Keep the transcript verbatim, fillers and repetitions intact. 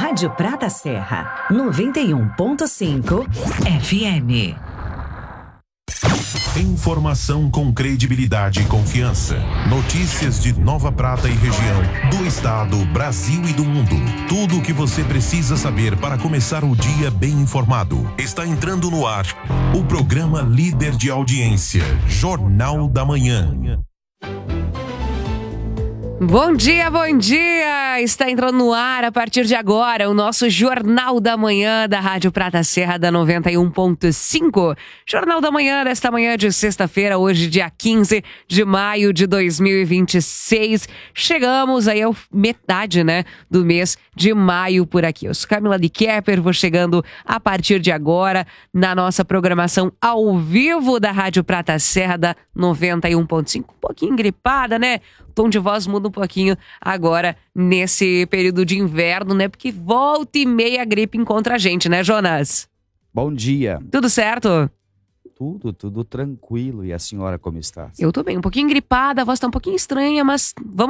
Rádio Prata Serra, noventa e um ponto cinco F M. Informação com credibilidade e confiança. Notícias de Nova Prata e região, do estado, Brasil e do mundo. Tudo o que você precisa saber para começar o dia bem informado. Está entrando no ar o programa líder de audiência, Jornal da Manhã. Bom dia, bom dia! Está entrando no ar a partir de agora o nosso Jornal da Manhã da Rádio Prata Serra da noventa e um ponto cinco. Jornal da Manhã desta manhã de sexta-feira, hoje dia quinze de maio de dois mil e vinte e seis. Chegamos aí a metade, né, do mês de maio por aqui. Eu sou Camila de Kepper, vou chegando a partir de agora na nossa programação ao vivo da Rádio Prata Serra da noventa e um ponto cinco. Um pouquinho gripada, né? O tom de voz muda um pouquinho agora nesse período de inverno, né? Porque volta e meia a gripe encontra a gente, né, Jonas? Bom dia. Tudo certo? Tudo, tudo tranquilo. E a senhora como está? Eu tô bem, um pouquinho gripada, a voz tá um pouquinho estranha, mas vamos